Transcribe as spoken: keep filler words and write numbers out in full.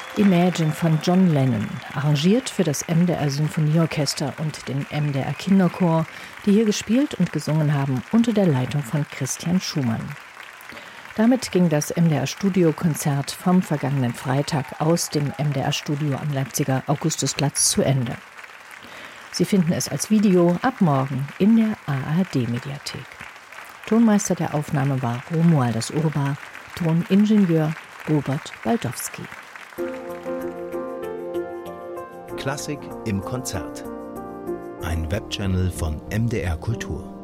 Imagine von John Lennon, arrangiert für das M D R Sinfonieorchester und den M D R Kinderchor, die hier gespielt und gesungen haben unter der Leitung von Christian Schumann. Damit ging das M D R Studiokonzert vom vergangenen Freitag aus dem M D R Studio am Leipziger Augustusplatz zu Ende. Sie finden es als Video ab morgen in der A R D-Mediathek. Tonmeister der Aufnahme war Romualdas Urba, Toningenieur Robert Baldowski. Klassik im Konzert. Ein Webchannel von M D R Kultur.